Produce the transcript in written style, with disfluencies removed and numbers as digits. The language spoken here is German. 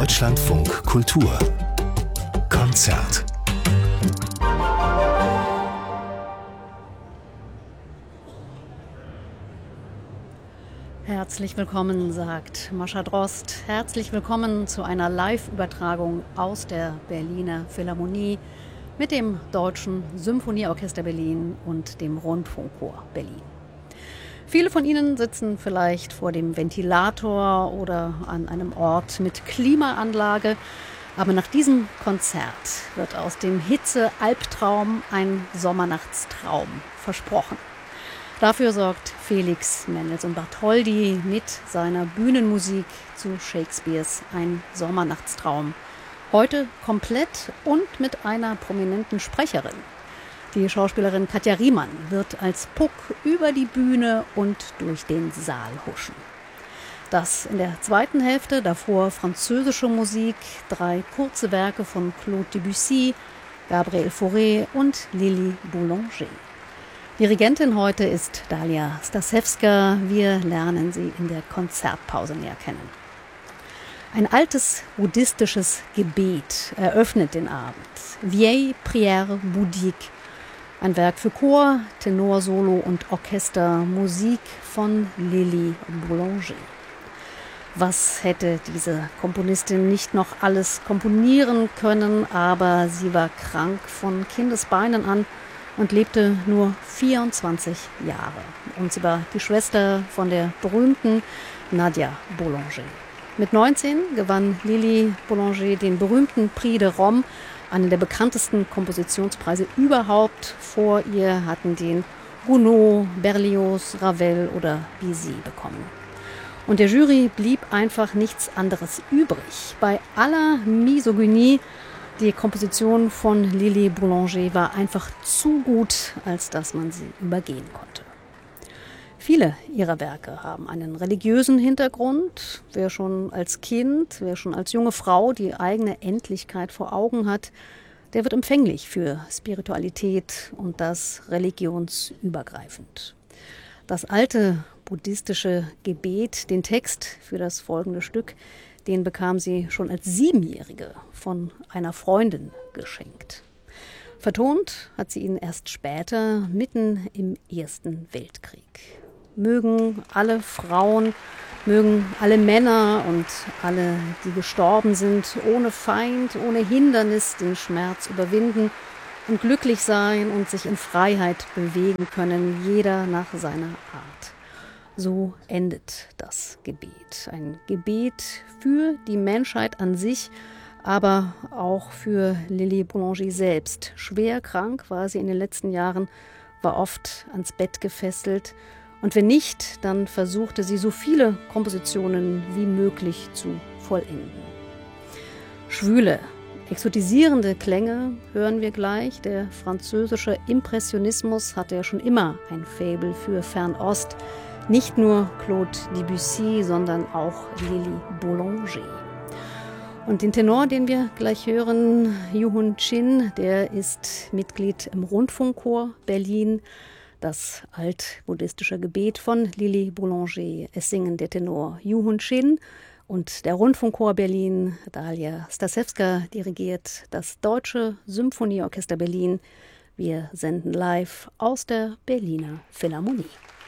Deutschlandfunk Kultur Konzert. Herzlich willkommen, sagt Mascha Drost. Herzlich willkommen zu einer Live-Übertragung aus der Berliner Philharmonie mit dem Deutschen Symphonieorchester Berlin und dem Rundfunkchor Berlin. Viele von Ihnen sitzen vielleicht vor dem Ventilator oder an einem Ort mit Klimaanlage. Aber nach diesem Konzert wird aus dem Hitze-Albtraum ein Sommernachtstraum versprochen. Dafür sorgt Felix Mendelssohn Bartholdy mit seiner Bühnenmusik zu Shakespeares Ein Sommernachtstraum. Heute komplett und mit einer prominenten Sprecherin. Die Schauspielerin Katja Riemann wird als Puck über die Bühne und durch den Saal huschen. Das in der zweiten Hälfte, davor französische Musik, 3 kurze Werke von Claude Debussy, Gabriel Fauré und Lily Boulanger. Dirigentin heute ist Dalia Stasewska. Wir lernen sie in der Konzertpause näher kennen. Ein altes buddhistisches Gebet eröffnet den Abend. Vieille prière bouddhique. Ein Werk für Chor, Tenorsolo und Orchester, Musik von Lily Boulanger. Was hätte diese Komponistin nicht noch alles komponieren können, aber sie war krank von Kindesbeinen an und lebte nur 24 Jahre. Und sie war die Schwester von der berühmten Nadia Boulanger. Mit 19 gewann Lily Boulanger den berühmten Prix de Rome, einen der bekanntesten Kompositionspreise überhaupt. Vor ihr hatten den Gounod, Berlioz, Ravel oder Bizet bekommen. Und der Jury blieb einfach nichts anderes übrig. Bei aller Misogynie, die Komposition von Lily Boulanger war einfach zu gut, als dass man sie übergehen konnte. Viele ihrer Werke haben einen religiösen Hintergrund. Wer schon als Kind, wer schon als junge Frau die eigene Endlichkeit vor Augen hat, der wird empfänglich für Spiritualität und das religionsübergreifend. Das alte buddhistische Gebet, den Text für das folgende Stück, den bekam sie schon als 7-Jährige von einer Freundin geschenkt. Vertont hat sie ihn erst später, mitten im Ersten Weltkrieg. Mögen alle Frauen, mögen alle Männer und alle, die gestorben sind, ohne Feind, ohne Hindernis den Schmerz überwinden und glücklich sein und sich in Freiheit bewegen können, jeder nach seiner Art. So endet das Gebet. Ein Gebet für die Menschheit an sich, aber auch für Lily Boulanger selbst. Schwer krank war sie in den letzten Jahren, war oft ans Bett gefesselt. Und wenn nicht, dann versuchte sie, so viele Kompositionen wie möglich zu vollenden. Schwüle, exotisierende Klänge hören wir gleich. Der französische Impressionismus hatte ja schon immer ein Faible für Fernost. Nicht nur Claude Debussy, sondern auch Lily Boulanger. Und den Tenor, den wir gleich hören, Yoo-Hun Chin, der ist Mitglied im Rundfunkchor Berlin. Das altbuddhistische Gebet von Lily Boulanger. Es singen der Tenor Yoo-Hun Chin und der Rundfunkchor Berlin. Dalia Stasewska dirigiert das Deutsche Symphonieorchester Berlin. Wir senden live aus der Berliner Philharmonie.